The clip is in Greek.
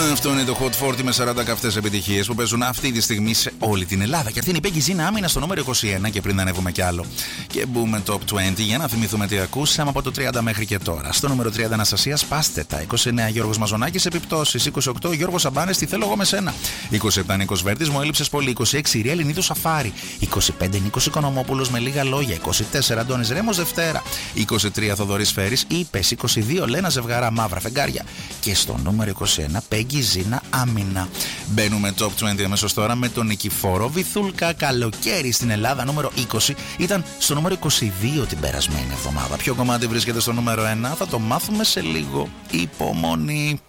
Αυτό είναι το Hot 40 με 40 καυτές επιτυχίες που παίζουν αυτή τη στιγμή σε όλη την Ελλάδα. Και αυτή είναι η Peggy Zina Άμυνα στο νούμερο 21. Και πριν ανέβουμε κι άλλο και μπούμε top 20 για να θυμηθούμε τι ακούσαμε από το 30 μέχρι και τώρα. Στο νούμερο 30 Αναστασία Πάστε τα. 29 Γιώργος Μαζονάκης Επιπτώσεις. 28 Γιώργος Σαμπάνες Τι θέλω εγώ με σένα. 27 Νίκος Βέρτης Μου έλειψες πολύ. 26 Ηρία Ελληνίδου Σαφάρι. 25 Νίκος Οικονομόπουλος Με λίγα λόγια. 24 Αντώνης Ρέμος Δευτέρα. 23 Θοδωρής Φέρης Είπες. 22 Λένα Ζευγαρά Μαύρα Φεγγάρια. Και στο νούμερο 21 Peggy Zina Άμυνα. Μπαίνουμε top 20 αμέσως τώρα με τον Νικηφόρο Βυθούλκα. Καλοκαίρι στην Ελλάδα νούμερο 20. Ήταν στο νούμερο 22 την περασμένη εβδομάδα. Ποιο κομμάτι βρίσκεται στο νούμερο 1 θα το μάθουμε σε λίγο. Υπομονή.